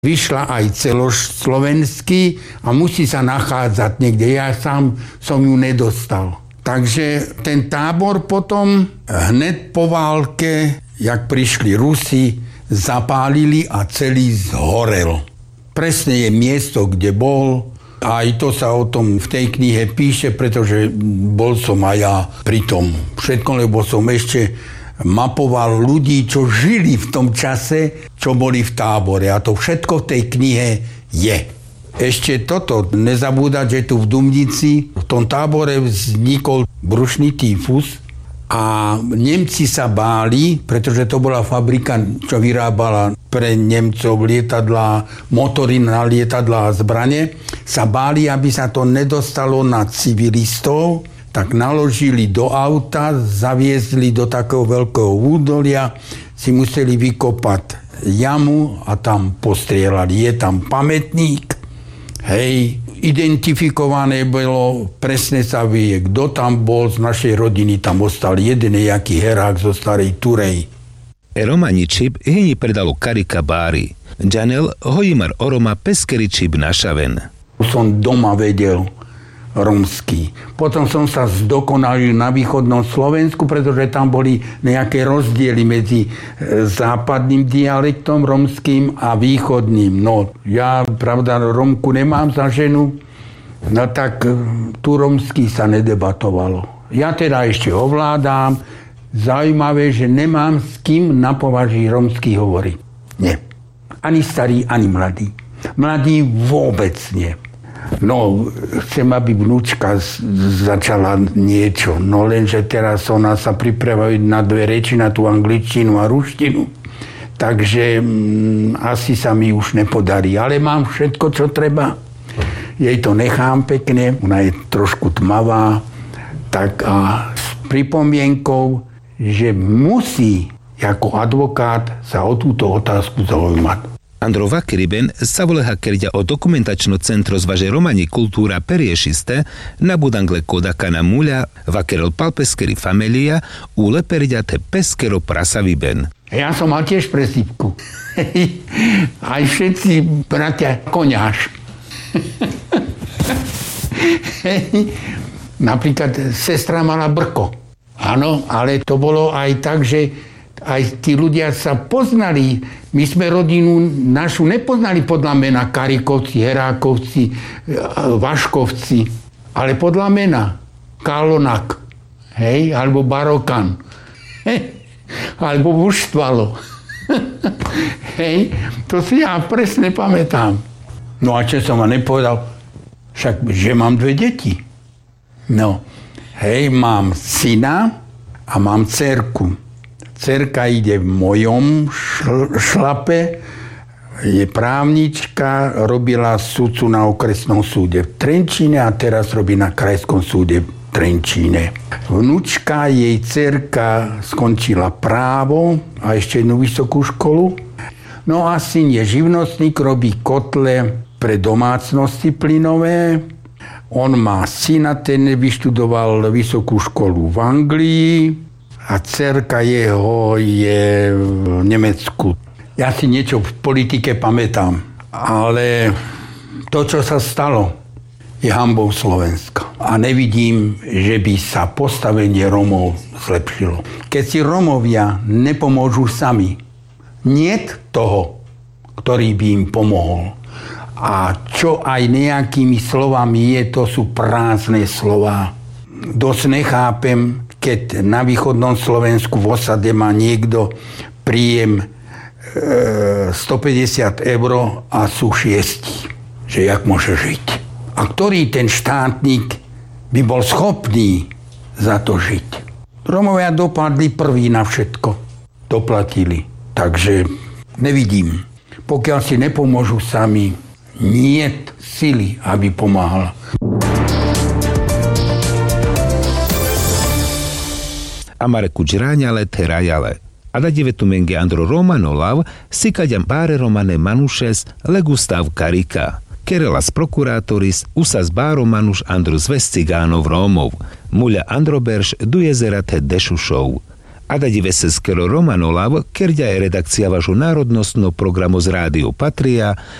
vyšla aj celoslovenský a musí sa nachádzať niekde. Ja sám som ju nedostal. Takže ten tábor potom hned po válke, jak prišli Rusi, zapálili a celý zhorel. Presne je miesto, kde bol. Aj to sa o tom v tej knihe píše, pretože bol som aj ja pri tom všetkom, lebo som ešte mapoval ľudí, čo žili v tom čase, čo boli v tábore. A to všetko v tej knihe je. Ešte toto, nezabúdať, že tu v Dumnici, v tom tábore vznikol brušný tyfus a Nemci sa báli, pretože to bola fabrika, čo vyrábala pre Nemcov lietadlá, motory na lietadlá a zbrane, sa báli, aby sa to nedostalo na civilistov, tak naložili do auta, zaviezli do takého veľkého údolia, si museli vykopať jamu a tam postrieľali. Je tam pamätník, hej, identifikované bolo, presne sa vie, kto tam bol, z našej rodiny tam ostal jeden nejaký herák zo starej Turej. Romani čip hyni predalo Karika Bári. Janel hojimar oroma peskeri čip našaven. Som doma vedel romský. Potom som sa zdokonalil na východnom Slovensku, pretože tam boli nejaké rozdiely medzi západným dialektom romským a východným. No, ja, pravda, Romku nemám za ženu, no tak tu romský sa nedebatovalo. Ja teda ešte ovládam. Zaujímavé, že nemám s kým na považí romský hovoriť. Nie. Ani starý, ani mladý. Mladý vôbec nie. No, chcem, aby vnúčka začala niečo. No lenže teraz ona sa pripravuje na dve reči, na tú angličtinu a ruštinu. Takže asi sa mi už nepodarí. Ale mám všetko, čo treba. Jej to nechám pekne. Ona je trošku tmavá. Tak a s pripomienkou, že musí ako advokát sa o túto otázku zaujímať. Andro Vakiriben sa voleha kerďa o dokumentačno centro zvaže Romani kultúra periešiste na budangle kodakana muľa vakerol palpeskeri familia ule perďate peskero prasaviben. Ja som mal tiež presýpku. Aj všetci bratia Koňáš. Napríklad sestra mala Brko. Áno, ale to bolo aj tak, že aj tí ľudia sa poznali. My sme rodinu našu nepoznali podľa mena Karikovci, Herákovci, Vaškovci, ale podľa mena Kalonak, hej, alebo Barokan, hej, alebo Vuštvalo. Hej, to si ja presne pamätám. No a čo som vám nepovedal? Však, že mám 2 deti. No, hej, mám syna a mám dcerku. Dcerka ide v mojom šlape, je právnička, robila sudcu na okresnom súde v Trenčíne a teraz robí na krajskom súde v Trenčíne. Vnúčka, jej dcerka skončila právo a ešte jednu vysokú školu. No a syn je živnostník, robí kotle pre domácnosti plynové. On má syna, ten vyštudoval vysokú školu v Anglii. A dcerka jeho je v Nemecku. Ja si niečo v politike pamätám, ale to, čo sa stalo, je hanbou Slovenska. A nevidím, že by sa postavenie Romov zlepšilo. Keď si Romovia nepomôžu sami, niet toho, ktorý by im pomohol. A čo aj nejakými slovami je, to sú prázdne slová. Dosť nechápem, keď na východnom Slovensku v osade má niekto príjem 150 eur a sú 6, že jak môže žiť. A ktorý ten štátnik by bol schopný za to žiť. Romovia dopadli prví na všetko. Doplatili. Takže nevidím. Pokiaľ si nepomôžu sami, niet sily, aby pomáhala. Amare kuģrāņale te rajale. Ada divetu menge Andro Romanolav sikaďam báre romane manušes le Gustav Karika. Kerelas prokurátoris usas báro manuš Andro zvescigánov Rómov. Muľa Androberš du jezera te dešušov. A da diveseskero Romanolav, kerďa je redakcia vašu národnostno programu z Rádiu Patria,